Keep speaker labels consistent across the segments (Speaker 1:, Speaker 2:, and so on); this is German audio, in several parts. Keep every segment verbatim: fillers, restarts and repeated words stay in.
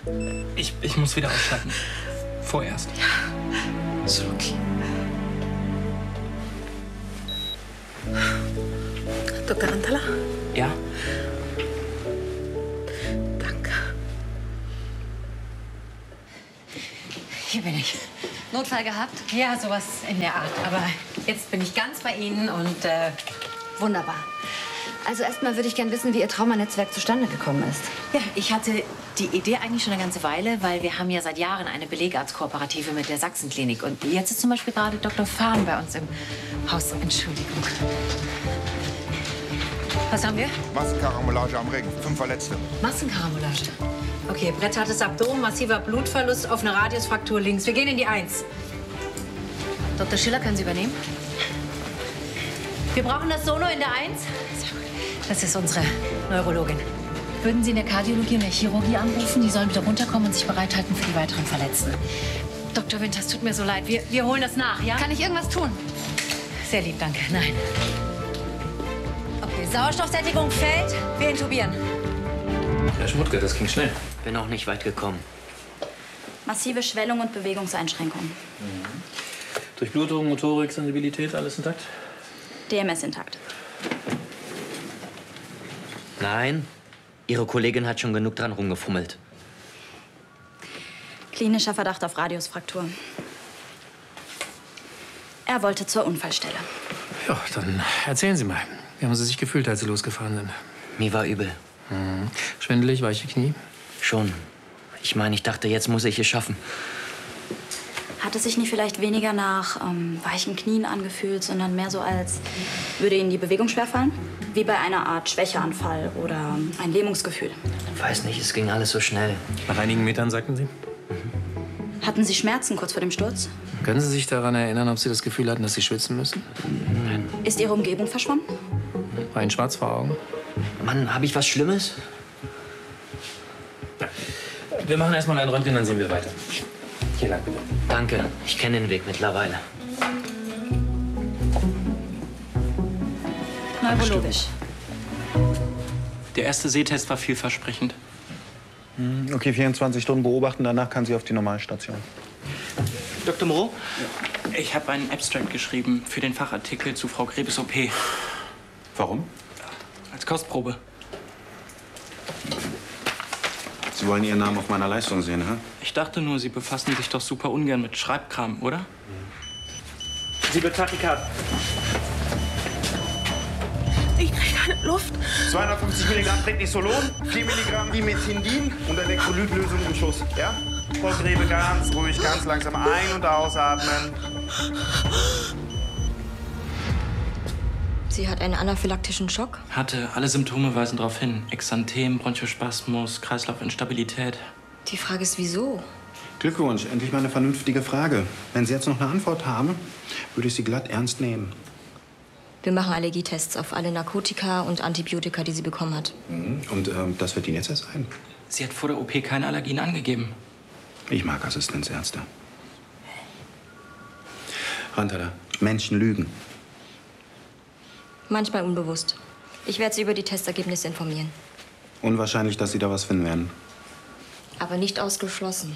Speaker 1: Ich, ich muss wieder ausstatten. Vorerst.
Speaker 2: Ja, ist okay. Doktor Rantala?
Speaker 1: Ja?
Speaker 2: Danke.
Speaker 3: Hier bin ich. Notfall gehabt? Ja, sowas in der Art. Aber jetzt bin ich ganz bei Ihnen und äh, wunderbar.
Speaker 4: Also erstmal würde ich gern wissen, wie Ihr Traumanetzwerk zustande gekommen ist.
Speaker 3: Ja, ich hatte die Idee eigentlich schon eine ganze Weile, weil wir haben ja seit Jahren eine Belegarztkooperative mit der Sachsenklinik. Und jetzt ist zum Beispiel gerade Doktor Fahn bei uns im Haus. Entschuldigung. Was haben wir?
Speaker 5: Massenkarambolage am Ring. Fünf Verletzte.
Speaker 3: Massenkarambolage. Okay, bretthartes Abdomen, massiver Blutverlust, offene Radiusfraktur links. Wir gehen in die Eins. Doktor Schiller, können Sie übernehmen? Wir brauchen das Sono in der Eins. Das ist unsere Neurologin. Würden Sie in der Kardiologie und der Chirurgie anrufen? Die sollen bitte runterkommen und sich bereithalten für die weiteren Verletzten. Doktor Winter, es tut mir so leid. Wir, wir holen das nach, ja?
Speaker 4: Kann ich irgendwas tun?
Speaker 3: Sehr lieb, danke. Nein. Okay, Sauerstoffsättigung fällt. Wir intubieren.
Speaker 6: Herr Schmutke, das ging schnell.
Speaker 7: Bin auch nicht weit gekommen.
Speaker 8: Massive Schwellung und Bewegungseinschränkungen.
Speaker 6: Mhm. Durchblutung, Motorik, Sensibilität, alles intakt?
Speaker 8: D M S intakt.
Speaker 7: Nein, Ihre Kollegin hat schon genug dran rumgefummelt.
Speaker 8: Klinischer Verdacht auf Radiusfraktur. Er wollte zur Unfallstelle.
Speaker 6: Ja, dann erzählen Sie mal. Wie haben Sie sich gefühlt, als Sie losgefahren sind?
Speaker 7: Mir war übel.
Speaker 6: Mhm. Schwindelig, weiche Knie?
Speaker 7: Schon. Ich meine, ich dachte, jetzt muss ich es schaffen.
Speaker 8: Hat es sich nicht vielleicht weniger nach ähm, weichen Knien angefühlt, sondern mehr so, als würde Ihnen die Bewegung schwerfallen? Wie bei einer Art Schwächeanfall oder ein Lähmungsgefühl.
Speaker 7: Ich weiß nicht, es ging alles so schnell.
Speaker 6: Nach einigen Metern, sagten Sie?
Speaker 8: Mhm. Hatten Sie Schmerzen kurz vor dem Sturz?
Speaker 6: Können Sie sich daran erinnern, ob Sie das Gefühl hatten, dass Sie schwitzen müssen?
Speaker 7: Nein.
Speaker 8: Ist Ihre Umgebung verschwommen?
Speaker 6: Rein schwarz vor Augen?
Speaker 7: Mann, habe ich was Schlimmes?
Speaker 6: Wir machen erstmal ein Röntgen, dann sehen wir weiter. Hier lang, bitte.
Speaker 7: Danke, ich kenne den Weg mittlerweile.
Speaker 8: Neurologisch.
Speaker 1: Der erste Sehtest war vielversprechend.
Speaker 5: Okay, vierundzwanzig Stunden beobachten, danach kann sie auf die Normalstation.
Speaker 7: Doktor Moreau?
Speaker 1: Ich habe einen Abstract geschrieben für den Fachartikel zu Frau Grebes O P.
Speaker 5: Warum?
Speaker 1: Als Kostprobe.
Speaker 5: Sie wollen Ihren Namen auf meiner Leistung sehen, hä?
Speaker 1: Ich dachte nur, Sie befassen sich doch super ungern mit Schreibkram, oder?
Speaker 6: Sie wird Tachykard.
Speaker 2: Ich krieg keine Luft.
Speaker 5: zweihundertfünfzig Milligramm Prednisolon, vier Milligramm Dimetindin und Elektrolytlösung im Schuss. Ja? Frau Grebe, ganz ruhig, ganz langsam ein- und ausatmen.
Speaker 4: Sie hat einen anaphylaktischen Schock.
Speaker 1: Hatte. Alle Symptome weisen darauf hin. Exanthem, Bronchospasmus, Kreislaufinstabilität.
Speaker 4: Die Frage ist, wieso?
Speaker 5: Glückwunsch, endlich mal eine vernünftige Frage. Wenn Sie jetzt noch eine Antwort haben, würde ich Sie glatt ernst nehmen.
Speaker 4: Wir machen Allergietests auf alle Narkotika und Antibiotika, die sie bekommen hat.
Speaker 5: Mhm. Und ähm, das wird Ihnen jetzt erst sein.
Speaker 1: Sie hat vor der O P keine Allergien angegeben.
Speaker 5: Ich mag Assistenzärzte. Rantala, Menschen lügen.
Speaker 4: Manchmal unbewusst. Ich werde Sie über die Testergebnisse informieren.
Speaker 5: Unwahrscheinlich, dass Sie da was finden werden.
Speaker 4: Aber nicht ausgeschlossen.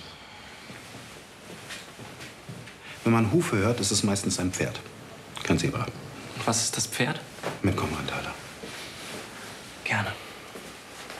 Speaker 5: Wenn man Hufe hört, ist es meistens ein Pferd. Kein Zebra.
Speaker 1: Was ist das Pferd?
Speaker 5: Mitkommen, Rantala.